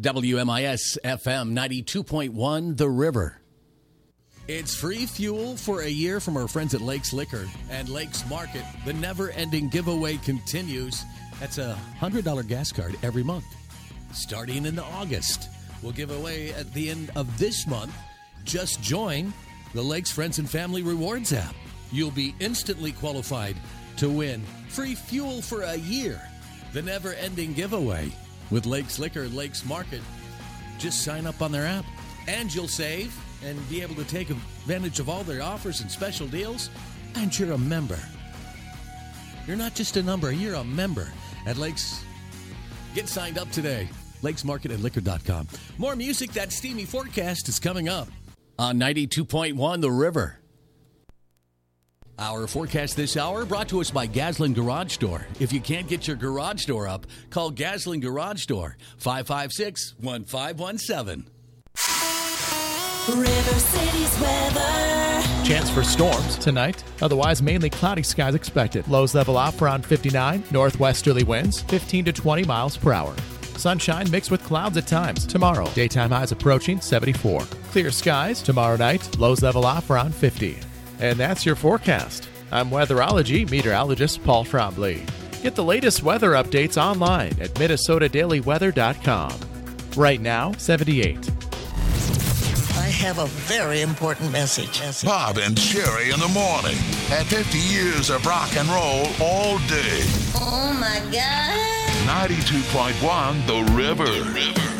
WMIS FM 92.1 The River. It's free fuel for a year from our friends at Lakes Liquor and Lakes Market. The never-ending giveaway continues. That's a $100 gas card every month, starting in August. We'll give away at the end of this month. Just join the Lakes Friends and Family Rewards app. You'll be instantly qualified to win free fuel for a year. The never-ending giveaway with Lakes Liquor and Lakes Market. Just sign up on their app, and you'll save and be able to take advantage of all their offers and special deals. And you're a member. You're not just a number, you're a member at Lakes. Get signed up today. LakesMarketandLiquor.com. More music. That steamy forecast is coming up on 92.1 The River. Our forecast this hour brought to us by Gaslin Garage Door. If you can't get your garage door up, call Gaslin Garage Door, 556-1517. River City's weather. Chance for storms tonight. Otherwise, mainly cloudy skies expected. Lows level off around 59. Northwesterly winds 15 to 20 miles per hour. Sunshine mixed with clouds at times. Tomorrow, daytime highs approaching 74. Clear skies. Tomorrow night, lows level off around 50. And that's your forecast. I'm weatherology meteorologist Paul Trombley. Get the latest weather updates online at MinnesotaDailyWeather.com. Right now, 78. I have a very important message. Bob and Sherry in the morning. At 50 years of rock and roll all day. Oh, my God. 92.1 The River.